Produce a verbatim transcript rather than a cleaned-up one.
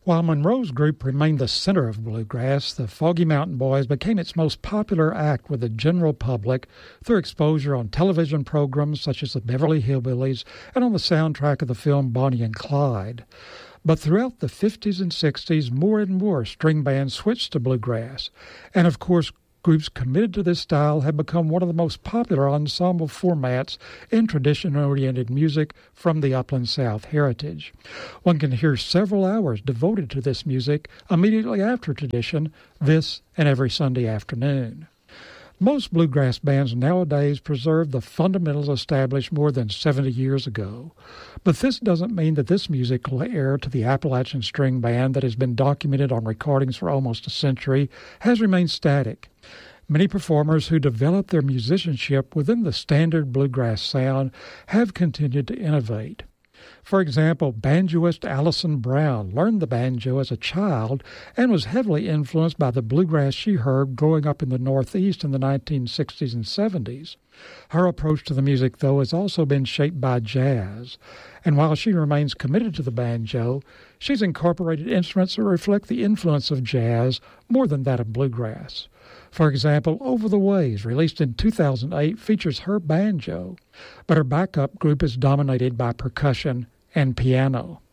While Monroe's group remained the center of bluegrass, the Foggy Mountain Boys became its most popular act with the general public through exposure on television programs such as the Beverly Hillbillies and on the soundtrack of the film Bonnie and Clyde. But throughout the fifties and sixties, more and more string bands switched to bluegrass. And of course, groups committed to this style have become one of the most popular ensemble formats in tradition-oriented music from the Upland South heritage. One can hear several hours devoted to this music immediately after tradition, this and every Sunday afternoon. Most bluegrass bands nowadays preserve the fundamentals established more than seventy years ago. But this doesn't mean that this musical heir to the Appalachian String Band that has been documented on recordings for almost a century has remained static. Many performers who developed their musicianship within the standard bluegrass sound have continued to innovate. For example, banjoist Allison Brown learned the banjo as a child and was heavily influenced by the bluegrass she heard growing up in the Northeast in the nineteen sixties and seventies. Her approach to the music, though, has also been shaped by jazz, and while she remains committed to the banjo, she's incorporated instruments that reflect the influence of jazz more than that of bluegrass. For example, Over the Ways, released in two thousand eight, features her banjo, but her backup group is dominated by percussion and piano.